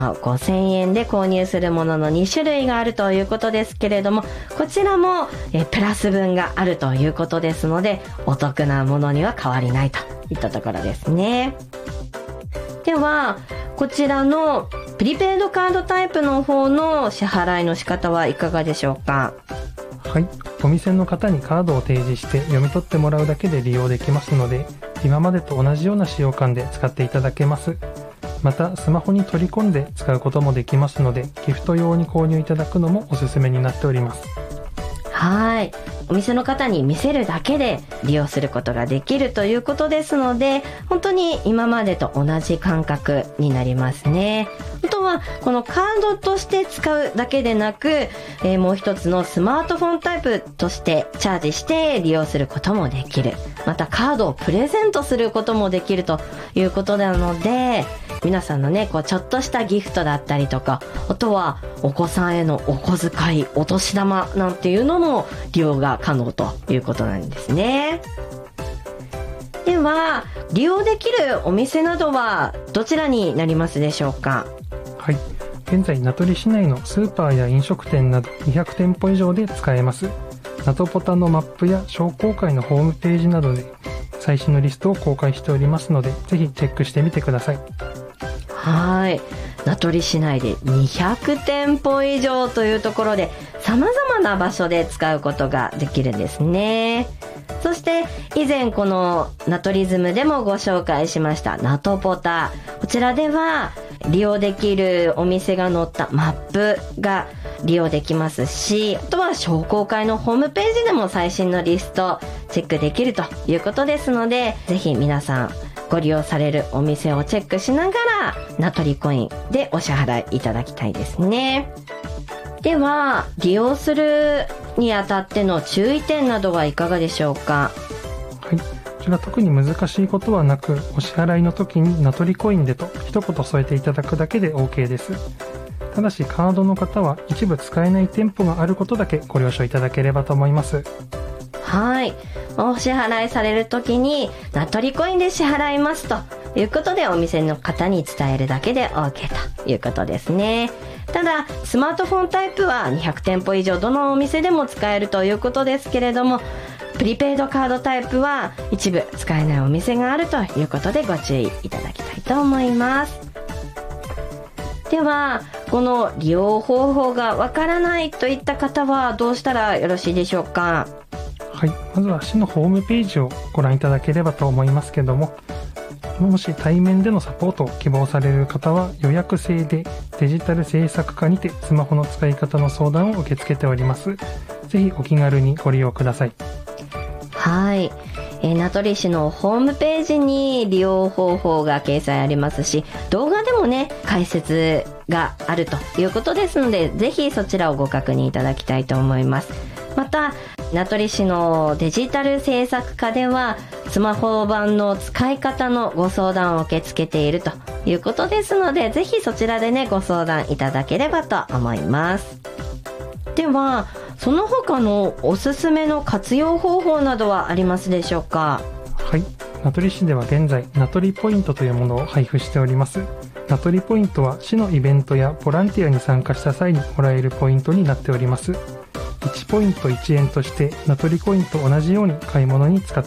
5000円で購入するものの2種類があるということですけれども、こちらもプラス分があるということですので、お得なものには変わりないといったところですね。ではこちらのプリペイドカードタイプの方の支払いの仕方はいかがでしょうか？ はい、お店の方にカードを提示して読み取ってもらうだけで利用できますので、今までと同じような使用感で使っていただけます。またスマホに取り込んで使うこともできますので、ギフト用に購入いただくのもおすすめになっております。 はい、お店の方に見せるだけで利用することができるということですので、本当に今までと同じ感覚になりますね。あとはこのカードとして使うだけでなく、もう一つのスマートフォンタイプとしてチャージして利用することもできる。またカードをプレゼントすることもできるということなので、皆さんのね、ちょっとしたギフトだったりとか、あとはお子さんへのお小遣い、お年玉なんていうのも利用が可能ということなんですね。では利用できるお店などはどちらになりますでしょうか？ はい、現在名取市内のスーパーや飲食店など200店舗以上で使えます。ナトポタのマップや商工会のホームページなどで最新のリストを公開しておりますので、ぜひチェックしてみてください。 はい、名取市内で200店舗以上というところで様々な場所で使うことができるんですね。そして以前このナトリズムでもご紹介しましたナトポタ、こちらでは利用できるお店が載ったマップが利用できますし、あとは商工会のホームページでも最新のリストチェックできるということですので、ぜひ皆さんご利用されるお店をチェックしながらナトリコインでお支払いいただきたいですね。では利用するにあたっての注意点などはいかがでしょうか？ はい、こちら特に難しいことはなく、お支払いの時にナトリコインでと一言添えていただくだけで OK です。ただしカードの方は一部使えない店舗があることだけご了承いただければと思います。 はい、お支払いされる時にナトリコインで支払いますということでお店の方に伝えるだけで OK ということですね。ただスマートフォンタイプは200店舗以上どのお店でも使えるということですけれども、プリペイドカードタイプは一部使えないお店があるということでご注意いただきたいと思います。ではこの利用方法がわからないといった方はどうしたらよろしいでしょうか？ はい、まずは市のホームページをご覧いただければと思いますけども、もし対面でのサポートを希望される方は予約制でデジタル制作課にてスマホの使い方の相談を受け付けております。ぜひお気軽にご利用ください。 はい、名取市のホームページに利用方法が掲載ありますし、動画でもね解説があるということですので、ぜひそちらをご確認いただきたいと思います。また名取市のデジタル制作課ではスマホ版の使い方のご相談を受け付けているということですので、ぜひそちらでねご相談いただければと思います。ではその他のおすすめの活用方法などはありますでしょうか？ はい、名取市では現在名取ポイントというものを配布しております。名取ポイントは市のイベントやボランティアに参加した際にもらえるポイントになっております。1ポイント1円として名取コインと同じように買い物に使って